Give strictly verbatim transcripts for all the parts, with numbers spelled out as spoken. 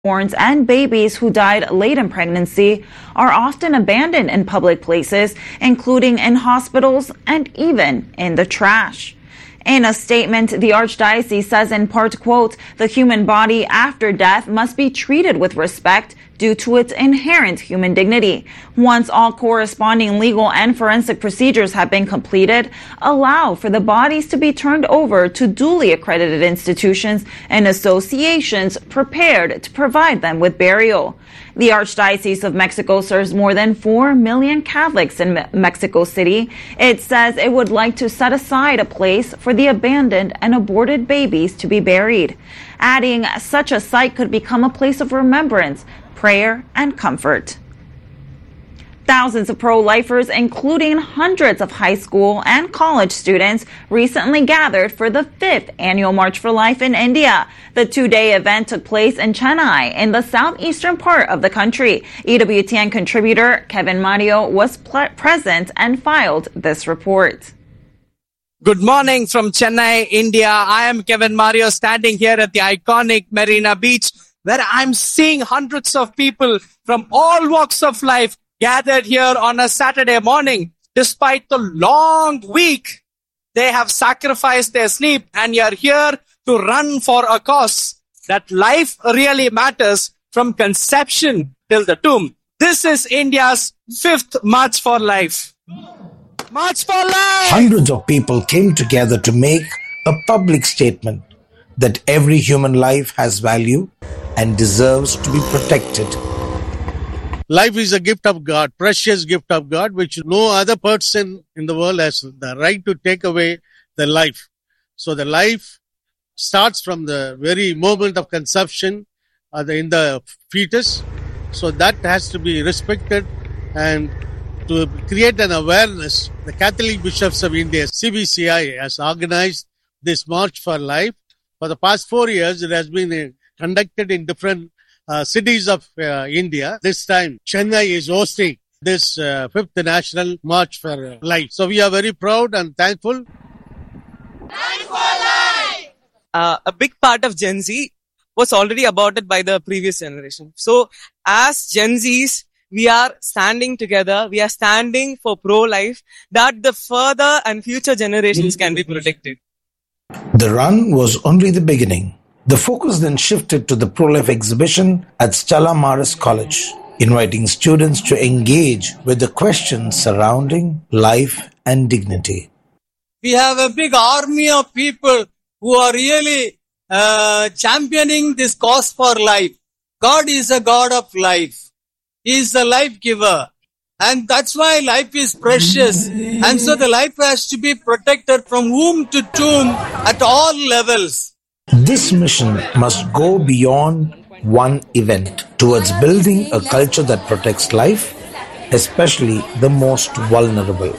Newborns and babies who died late in pregnancy are often abandoned in public places, including in hospitals and even in the trash. In a statement, the Archdiocese says in part, quote, "The human body after death must be treated with respect due to its inherent human dignity. Once all corresponding legal and forensic procedures have been completed, allow for the bodies to be turned over to duly accredited institutions and associations prepared to provide them with burial." The Archdiocese of Mexico serves more than four million Catholics in Me- Mexico City. It says it would like to set aside a place for the abandoned and aborted babies to be buried, adding such a site could become a place of remembrance, prayer, and comfort. Thousands of pro-lifers, including hundreds of high school and college students, recently gathered for the fifth annual March for Life in India. The two-day event took place in Chennai, in the southeastern part of the country. E W T N contributor Kevin Mario was pl- present and filed this report. Good morning from Chennai, India. I am Kevin Mario, standing here at the iconic Marina Beach, where I'm seeing hundreds of people from all walks of life gathered here on a Saturday morning. Despite the long week, they have sacrificed their sleep and you're here to run for a cause that life really matters from conception till the tomb. This is India's fifth March for Life. March for Life! Hundreds of people came together to make a public statement that every human life has value and deserves to be protected. Life is a gift of God, precious gift of God, which no other person in the world has the right to take away the life. So the life starts from the very moment of conception uh, in the fetus. So that has to be respected, and to create an awareness, the Catholic Bishops of India, C B C I, has organized this March for Life. For the past four years, it has been uh, conducted in different Uh, cities of uh, India. This time, Chennai is hosting this uh, fifth National March for uh, Life. So we are very proud and thankful. Life for Life! Uh, a big part of Gen Z was already aborted by the previous generation. So as Gen Zs, we are standing together. We are standing for pro-life, that the further and future generations can be protected. The run was only the beginning. The focus then shifted to the pro-life exhibition at Stella Maris College, inviting students to engage with the questions surrounding life and dignity. We have a big army of people who are really uh, championing this cause for life. God is a God of life. He is the life giver. And that's why life is precious. And so the life has to be protected from womb to tomb at all levels. This mission must go beyond one event towards building a culture that protects life, especially the most vulnerable.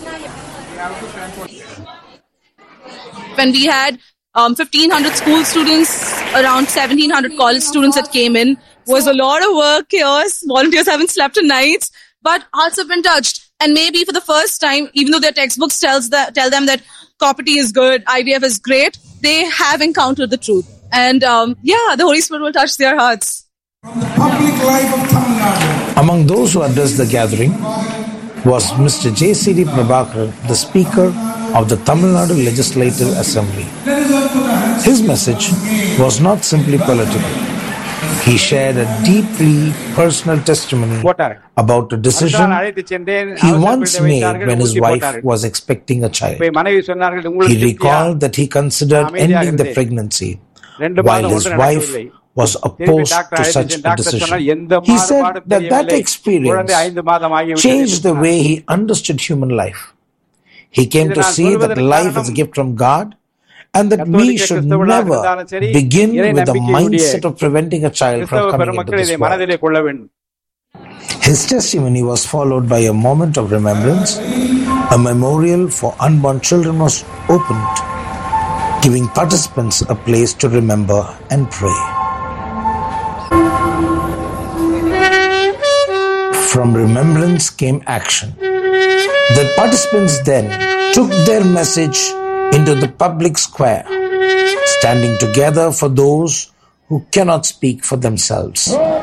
When we had um, fifteen hundred school students, around seventeen hundred college students that came in, was a lot of work, chaos. Volunteers haven't slept at nights, but hearts have been touched. And maybe for the first time, even though their textbooks tells that, tell them that C O P T is good, I V F is great, they have encountered the truth. And um, yeah, the Holy Spirit will touch their hearts. From the public life of Tamil Nadu. Among those who addressed the gathering was Mister J C D Prabhakar, the Speaker of the Tamil Nadu Legislative Assembly. His message was not simply political. He shared a deeply personal testimony about a decision he once made when his wife was expecting a child. He recalled that he considered ending the pregnancy while his wife was opposed to such a decision. He said that that experience changed the way he understood human life. He came to see that life is a gift from God, and that we should never begin with the mindset of preventing a child from coming into this world. His testimony was followed by a moment of remembrance. A memorial for unborn children was opened, giving participants a place to remember and pray. From remembrance came action. The participants then took their message into the public square, standing together for those who cannot speak for themselves.